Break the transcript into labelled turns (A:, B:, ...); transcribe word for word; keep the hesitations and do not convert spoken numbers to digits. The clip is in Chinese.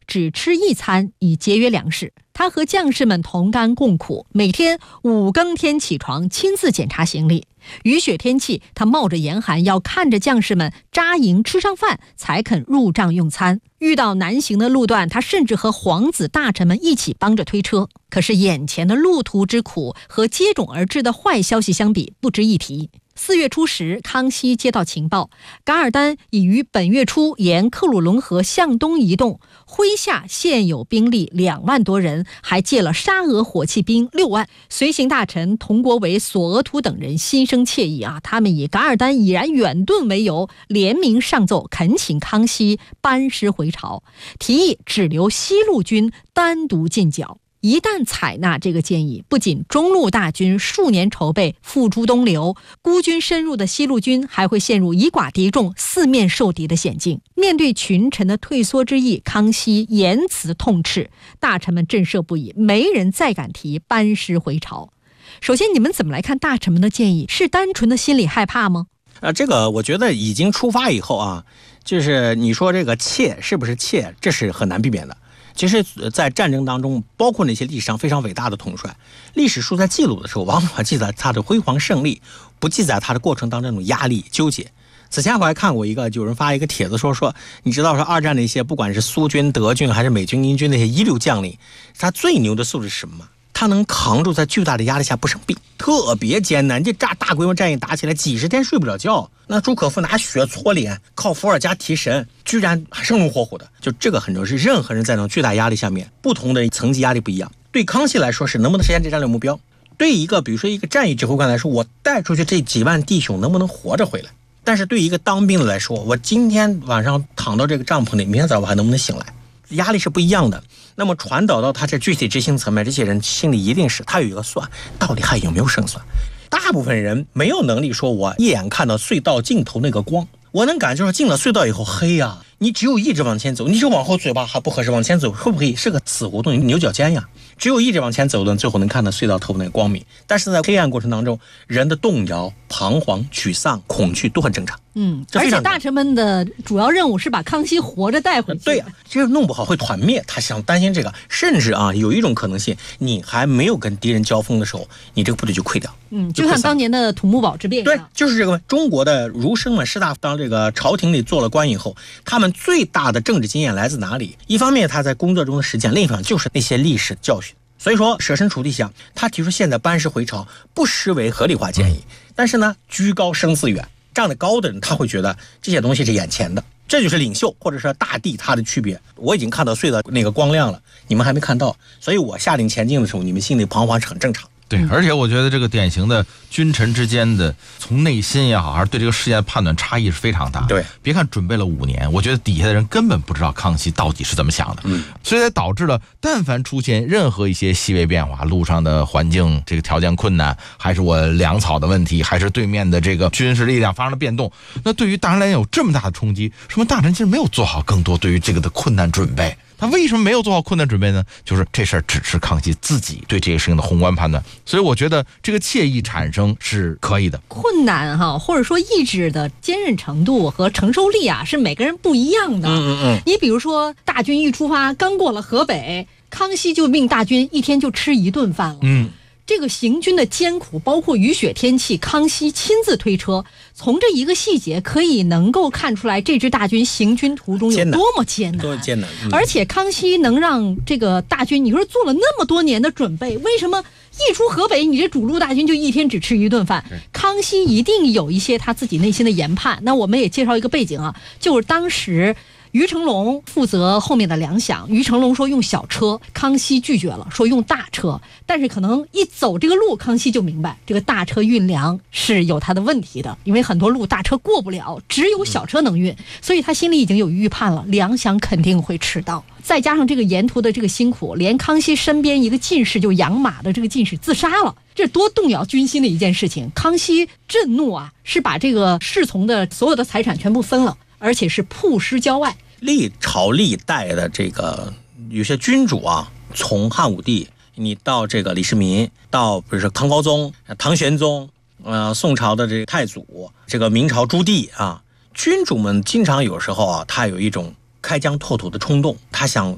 A: 只吃一餐以节约粮食。他和将士们同甘共苦，每天五更天起床，亲自检查行李。雨雪天气，他冒着严寒，要看着将士们扎营吃上饭，才肯入帐用餐。遇到难行的路段，他甚至和皇子大臣们一起帮着推车。可是眼前的路途之苦和接踵而至的坏消息相比，不值一提。四月初时，康熙接到情报，噶尔丹已于本月初沿克鲁伦河向东移动，麾下现有兵力两万多人，还借了沙俄火器兵六万。随行大臣佟国维、索额图等人心生怯意啊，他们以噶尔丹已然远遁为由，联名上奏恳请康熙班师回朝，提议只留西路军单独进剿。一旦采纳这个建议，不仅中路大军数年筹备付诸东流，孤军深入的西路军还会陷入以寡敌众、四面受敌的险境。面对群臣的退缩之意，康熙言辞痛斥，大臣们震慑不已，没人再敢提班师回朝。首先，你们怎么来看大臣们的建议？是单纯的心理害怕吗？
B: 啊，这个我觉得已经出发以后啊，就是你说这个怯是不是怯，这是很难避免的。其实在战争当中，包括那些历史上非常伟大的统帅，历史书在记录的时候往往记载他的辉煌胜利，不记载他的过程当中那种压力纠结。此前我还看过一个，有人发一个帖子说说，你知道说二战那些不管是苏军、德军还是美军、英军那些一流将领，他最牛的素质是什么吗？他能扛住在巨大的压力下不生病，特别艰难。这大大规模战役打起来，几十天睡不了觉。那朱可夫拿血搓脸，靠伏尔加提神，居然生龙活虎的。就这个很重要，是任何人在那种巨大压力下面，不同的层级压力不一样。对康熙来说是能不能实现这战略目标，对一个比如说一个战役指挥官来说，我带出去这几万弟兄能不能活着回来。但是对一个当兵的来说，我今天晚上躺到这个帐篷里，明天早上我还能不能醒来，压力是不一样的。那么传导到他这具体执行层面，这些人心里一定是他有一个算，到底还有没有胜算。大部分人没有能力说我一眼看到隧道尽头那个光，我能感觉到进了隧道以后黑呀、啊，你只有一直往前走，你只有往后嘴巴还不合适，往前走会不会是个死胡同，牛角尖呀？只有一直往前走的最后能看到隧道头那个光明。但是在黑暗过程当中，人的动摇、彷徨、沮丧、恐惧都很正常。
A: 嗯，而且大臣们的主要任务是把康熙活着带回去。
B: 对呀、啊，这弄不好会团灭，他想担心这个，甚至啊，有一种可能性，你还没有跟敌人交锋的时候，你这个部队就溃掉。
A: 嗯，就像当年的土木堡之变一样。
B: 对，就是这个中国的儒生们士大夫当这个朝廷里做了官以后，他们最大的政治经验来自哪里？一方面他在工作中的实践，另一方面就是那些历史教训。所以说设身处地想，他提出现在班师回朝不失为合理化建议，但是呢居高声似远，站得高的人他会觉得这些东西是眼前的，这就是领袖或者说大帝他的区别。我已经看到隧道那个光亮了，你们还没看到，所以我下令前进的时候，你们心里彷徨是很正常。
C: 对，而且我觉得这个典型的君臣之间的从内心也好，还是对这个事件判断差异是非常大的。
B: 对，
C: 别看准备了五年，我觉得底下的人根本不知道康熙到底是怎么想的。
B: 嗯，
C: 所以才导致了，但凡出现任何一些细微变化，路上的环境这个条件困难，还是我粮草的问题，还是对面的这个军事力量发生了变动，那对于大臣来讲有这么大的冲击，说明大臣其实没有做好更多对于这个的困难准备。他为什么没有做好困难准备呢？就是这事儿只是康熙自己对这些事情的宏观判断，所以我觉得这个惬意产生是可以的。
A: 困难哈，或者说意志的坚韧程度和承受力啊，是每个人不一样的。
B: 嗯嗯嗯。
A: 你比如说，大军一出发，刚过了河北，康熙就命大军一天就吃一顿饭了。
C: 嗯。
A: 这个行军的艰苦，包括雨雪天气，康熙亲自推车，从这一个细节可以能够看出来这支大军行军途中有多么艰难，
B: 多艰难、嗯。
A: 而且康熙能让这个大军，你说做了那么多年的准备，为什么一出河北，你这主路大军就一天只吃一顿饭？康熙一定有一些他自己内心的研判。那我们也介绍一个背景啊，就是当时于成龙负责后面的粮饷，于成龙说用小车，康熙拒绝了，说用大车。但是可能一走这个路，康熙就明白这个大车运粮是有他的问题的，因为很多路大车过不了，只有小车能运，所以他心里已经有预判了，粮饷肯定会迟到。再加上这个沿途的这个辛苦，连康熙身边一个进士就养马的这个进士自杀了，这多动摇军心的一件事情。康熙震怒啊，是把这个侍从的所有的财产全部分了，而且是曝尸郊外。
B: 历朝历代的这个有些君主啊，从汉武帝你到这个李世民，到比如说唐高宗、唐玄宗，呃，宋朝的这个太祖，这个明朝朱棣啊，君主们经常有时候啊，他有一种开疆拓土的冲动，他想